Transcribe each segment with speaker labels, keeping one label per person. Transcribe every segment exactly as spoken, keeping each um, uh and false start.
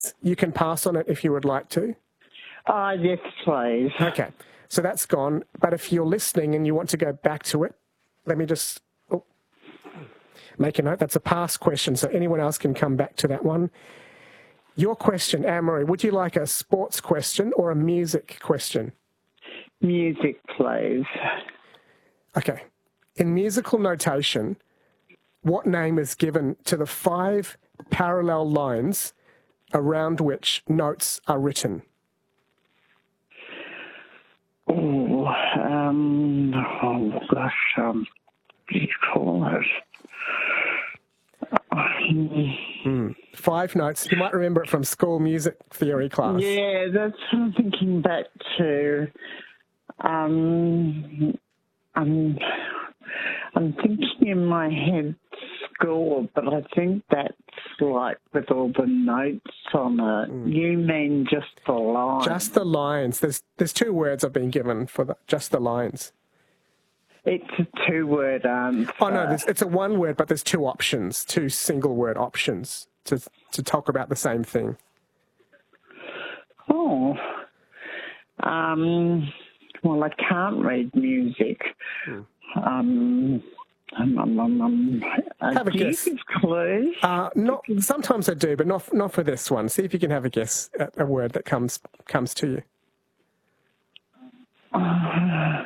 Speaker 1: You can pass on it if you would like to.
Speaker 2: Uh, yes, please.
Speaker 1: Okay, so that's gone. But if you're listening and you want to go back to it, let me just oh, make a note. That's a pass question, so anyone else can come back to that one. Your question, Anne-Marie, would you like a sports question or a music question?
Speaker 2: Music, please.
Speaker 1: Okay. In musical notation, what name is given to the five parallel lines around which notes are written?
Speaker 2: Oh, um, oh gosh, um, what do you call it?
Speaker 1: Hmm. Five notes. You might remember it from school music theory class.
Speaker 2: Yeah, that's what I'm thinking back to. Um, I'm, I'm thinking in my head score, but I think that's like with all the notes on it. Mm. You mean just the lines?
Speaker 1: Just the lines. There's there's two words I've been given for the, just the lines.
Speaker 2: It's a two-word answer.
Speaker 1: Oh, no, it's a one word, but there's two options, two single-word options to to talk about the same thing.
Speaker 2: Oh. Um, well, I can't read music. Hmm. Um, um, um, um, um, uh,
Speaker 1: have a
Speaker 2: do
Speaker 1: guess.
Speaker 2: You give clues?
Speaker 1: Uh, not, sometimes I do, but not not for this one. See if you can have a guess at a word that comes comes to you.
Speaker 2: Uh,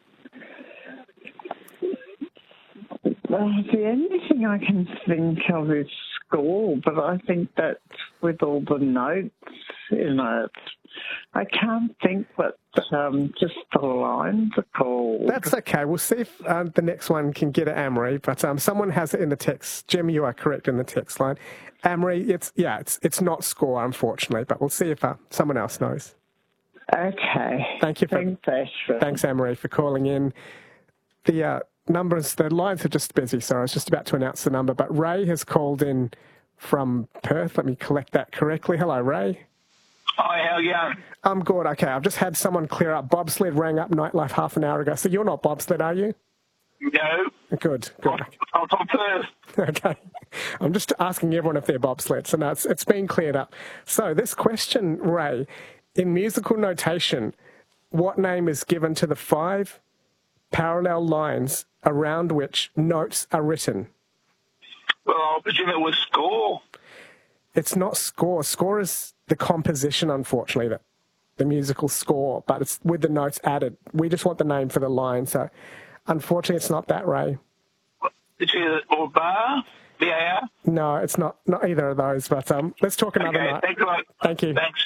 Speaker 2: Well, the only thing I can think of is school, but I think that's with all the notes in it. I can't think what um, just the lines are called.
Speaker 1: That's okay. We'll see if uh, the next one can get it, Anne-Marie, but um, someone has it in the text. Jim, you are correct in the text line. Anne-Marie, it's, yeah, it's, it's not score, unfortunately, but we'll see if uh, someone else knows.
Speaker 2: Okay.
Speaker 1: Thank you. For,
Speaker 2: thanks, Ashley.
Speaker 1: Thanks, Anne-Marie, for calling in. The... Uh, Numbers, the lines are just busy, so I was just about to announce the number, but Ray has called in from Perth. Let me collect that correctly. Hello, Ray.
Speaker 3: Hi, how are you going?
Speaker 1: I'm good. Okay, I've just had someone clear up. Bobsled rang up Nightlife half an hour ago, so you're not bobsled, are you?
Speaker 3: No.
Speaker 1: Good, good.
Speaker 3: I'm from Perth.
Speaker 1: Okay. I'm just asking everyone if they're bobsled, so no, it's, it's been cleared up. So this question, Ray, in musical notation, what name is given to the five parallel lines around which notes are written?
Speaker 3: Well, I presume it was score.
Speaker 1: It's not score. Score is the composition, unfortunately, that the musical score, but it's with the notes added. We just want the name for the line, so unfortunately it's not that, Ray.
Speaker 3: It's either or bar, B A R?
Speaker 1: No, it's not, not either of those, but um, let's talk another
Speaker 3: okay,
Speaker 1: night.
Speaker 3: Thank you.
Speaker 1: Thank you.
Speaker 3: Thanks.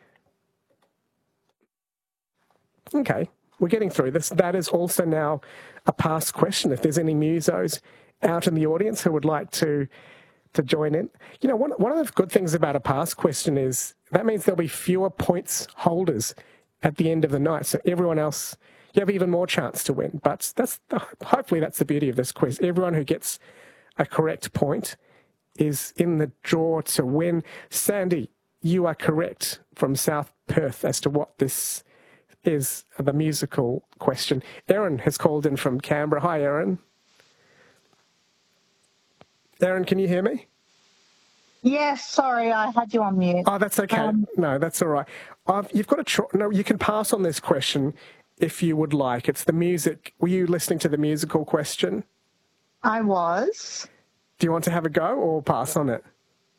Speaker 1: Okay. We're getting through this. That is also now a past question. If there's any musos out in the audience who would like to to join in. You know, one, one of the good things about a past question is that means there'll be fewer points holders at the end of the night. So everyone else, you have even more chance to win. But that's hopefully that's the beauty of this quiz. Everyone who gets a correct point is in the draw to win. Sandy, you are correct from South Perth as to what this is the musical question. Erin has called in from Canberra. Hi, Erin. Erin, can you hear me?
Speaker 4: Yes, sorry, I had you on mute.
Speaker 1: Oh, that's okay. Um, no, that's all right. I've, you've got a cho- no. You can pass on this question if you would like. It's the music. Were you listening to the musical question?
Speaker 4: I was.
Speaker 1: Do you want to have a go or pass on it?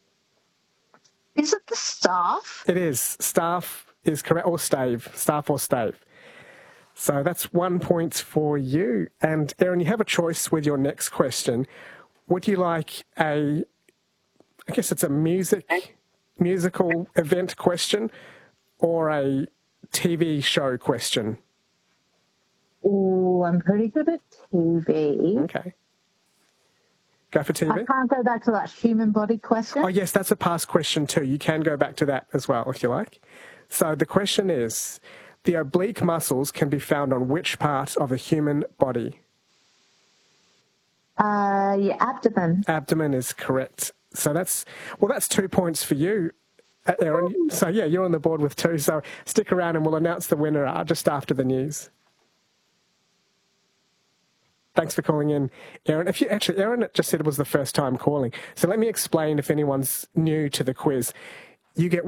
Speaker 4: Is it the staff?
Speaker 1: It is. Staff is correct, or stave. Staff or stave. So that's one point for you. And Erin, you have a choice with your next question. Would you like a, I guess it's a music, musical event question or a T V show question?
Speaker 4: Oh, I'm pretty good at T V.
Speaker 1: Okay. Go for T V?
Speaker 4: I can't go back to that human body question.
Speaker 1: Oh, yes, that's a past question too. You can go back to that as well if you like. So the question is, the oblique muscles can be found on which part of a human body?
Speaker 4: Uh, your abdomen.
Speaker 1: Abdomen is correct. So that's, well, that's two points for you, Erin. So, yeah, you're on the board with two. So stick around and we'll announce the winner just after the news. Thanks for calling in, Erin. If you actually, Erin just said it was the first time calling. So let me explain if anyone's new to the quiz. you get